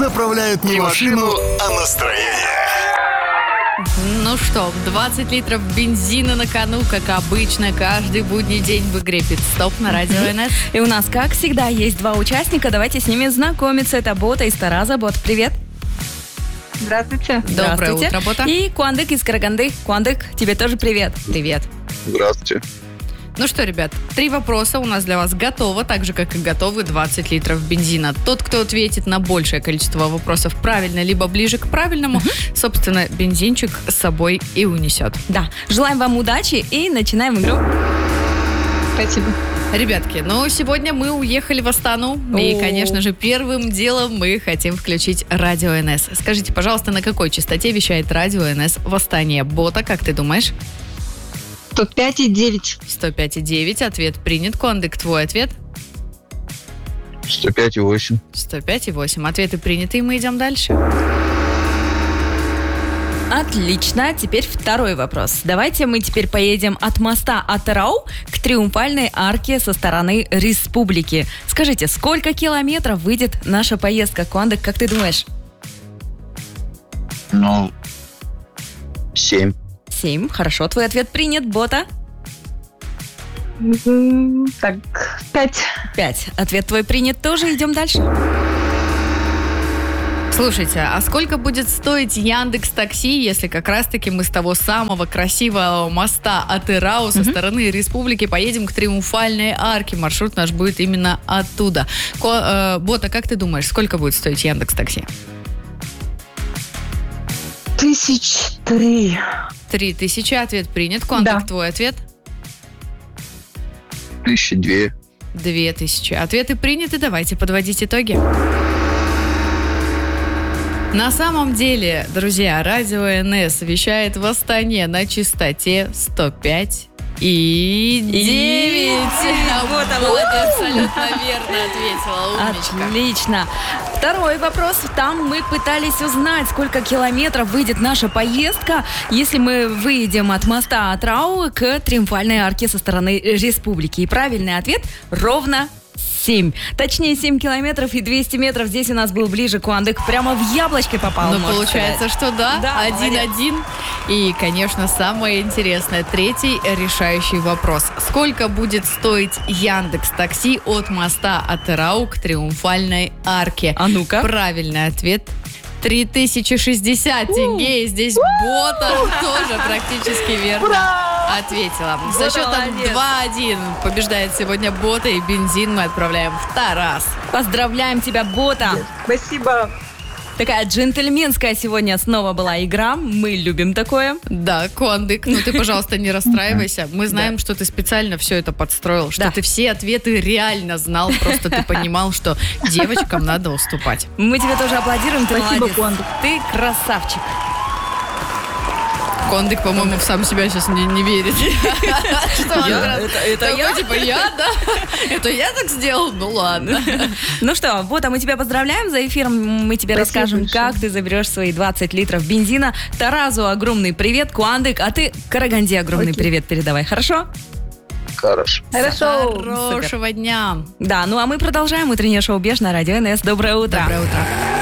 заправляют не машину, а настроение. Ну что, 20 литров бензина на кону, как обычно, каждый будний день в игре «Пит-стоп» на Радио НС. И у нас, как всегда, есть два участника. Давайте с ними знакомиться. Это Бота из Тараза. Бот, привет. Здравствуйте. Доброе утро, Бота. И Куандык из Караганды. Куандык, тебе тоже привет. Привет. Здравствуйте. Ну что, ребят, 3 вопроса у нас для вас готово, так же, как и готовы 20 литров бензина. Тот, кто ответит на большее количество вопросов правильно, либо ближе к правильному, собственно, бензинчик с собой и унесет. Да, желаем вам удачи и начинаем игру. Спасибо. Ребятки, ну сегодня мы уехали в Астану, и, конечно же, первым делом мы хотим включить Радио НС. Скажите, пожалуйста, на какой частоте вещает Радио НС в Астане? Бота, как ты думаешь? 105,9. 105,9. Ответ принят. Кондык, твой ответ? 105,8. 105,8. Ответы приняты, и мы идем дальше. Отлично. Теперь второй вопрос. Давайте мы теперь поедем от моста Атырау к Триумфальной арке со стороны Республики. Скажите, сколько километров выйдет наша поездка? Куандык, как ты думаешь? 7. 7. Хорошо, твой ответ принят. Бота? Так, 5. 5. Ответ твой принят тоже. Идем дальше. Слушайте, а сколько будет стоить Яндекс.Такси, если как раз-таки мы с того самого красивого моста Атырау со стороны Республики поедем к Триумфальной арке? Маршрут наш будет именно оттуда. Бота, как ты думаешь, сколько будет стоить Яндекс.Такси? 1003. 3000. Ответ принят. Кондак, Да. твой ответ? 1002. 2000. Ответы приняты. Давайте подводить итоги. На самом деле, друзья, Радио НС вещает в Астане на частоте 105,9. Вот она, молодец, абсолютно верно ответила. Умничка. Отлично. Второй вопрос. Там мы пытались узнать, сколько километров выйдет наша поездка, если мы выедем от моста Атырау к Триумфальной арке со стороны Республики. И правильный ответ ровно 7. Точнее, 7 километров и 200 метров. Здесь у нас был ближе Куандык. Прямо в яблочко попал, Ну, можно получается, сказать. что да. Да, 1-1. И, конечно, самое интересное, третий решающий вопрос. Сколько будет стоить Яндекс.Такси от моста Атырау к Триумфальной арке? А ну-ка. Правильный ответ: 3060 тенге. И здесь Бота тоже практически верно ответила. За счетом молодец. 2-1 побеждает сегодня Бота, и бензин мы отправляем в Тарас. Поздравляем тебя, Бота. Спасибо. Такая джентльменская сегодня снова была игра. Мы любим такое. Да, Кондык, ну ты, пожалуйста, не расстраивайся. Мы знаем, что ты специально все это подстроил, что Да. ты все ответы реально знал, просто ты понимал, что девочкам надо уступать. Мы тебе тоже аплодируем. Ты Спасибо, молодец. Куандык. Ты красавчик. Кондык, по-моему, в сам себя сейчас не верит. Что он Я? говорит? Это Такой, я? типа, я, да? Это я так сделал? Ну ладно. Ну что, вот, а мы тебя поздравляем. За эфиром мы тебе Спасибо расскажем, большое. как ты заберешь свои 20 литров бензина. Таразу огромный привет, Куандык, а ты Караганде огромный привет передавай, хорошо? Хорошо. Хорошо. Хорошего дня. Да, ну а мы продолжаем утреннее шоу «Беж» на Радио НС. Доброе утро. Доброе утро.